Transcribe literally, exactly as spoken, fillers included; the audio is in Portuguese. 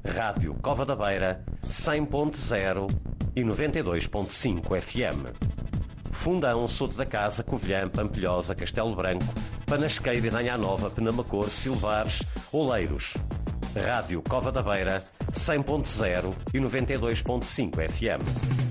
Rádio Cova da Beira, cem ponto zero e noventa e dois ponto cinco F M. Fundão, Soto da Casa, Covilhã, Pampilhosa, Castelo Branco, Panasqueira, Nanha Nova, Penamacor, Silvares, Oleiros. Rádio Cova da Beira, cem ponto zero e noventa e dois ponto cinco F M.